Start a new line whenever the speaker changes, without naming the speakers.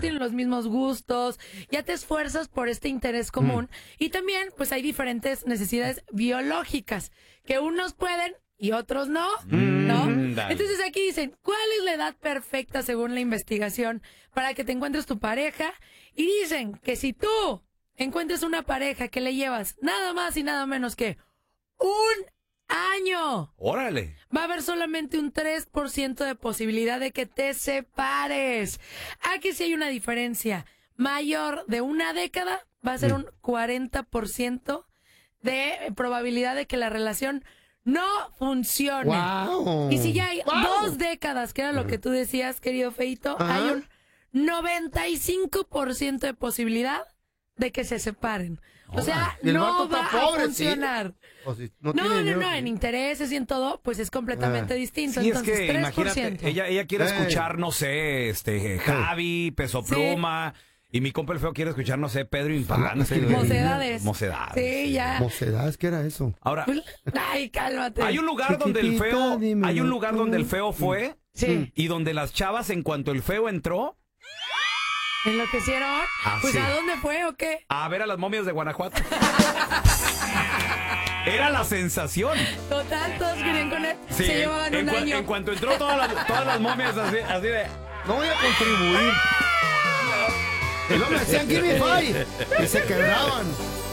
tienen los mismos gustos, ya te esfuerzas por este interés común. Y también, pues hay diferentes necesidades biológicas que unos pueden y otros no, ¿no? Entonces aquí dicen, ¿cuál es la edad perfecta según la investigación para que te encuentres tu pareja? Y dicen que si tú encuentres una pareja que le llevas nada más y nada menos que un año,
¡Órale!
va a haber solamente un 3% de posibilidad de que te separes. Aquí sí hay una diferencia mayor de una década, va a ser un 40% de probabilidad de que la relación no funcione.
Wow.
Y si ya hay 2 décadas, que era lo que tú decías, querido Feito, hay un 95% de posibilidad de que se separen. O sea,
Y el
no
vato
va
está pobre,
a funcionar.
¿sí? O si
No,
tiene dinero,
en intereses y en todo, pues es completamente distinto.
Sí,
Entonces,
es que
3%.
imagínate, ella quiere escuchar, no sé, Javi, Peso Pluma, y mi compa el feo quiere escuchar, no sé, Pedro Infante.
Mocedades.
Mocedades.
Sí, ya.
¿Mocedades? ¿Qué era eso?
Ahora,
Ay, cálmate.
hay un lugar donde el
Chiquitita,
feo,
dímelo
hay un lugar
tú.
donde el feo fue,
Sí.
y donde las chavas, en cuanto el feo entró,
¿Enloquecieron? Pues
sí.
¿a dónde fue o qué?
a ver a las momias de Guanajuato. Era la sensación.
Total, todos querían con él.
Sí,
Se llevaban un año.
en cuanto entró todas las momias así de...
No voy a contribuir. Y luego me decían Give me five. Y se quebraban.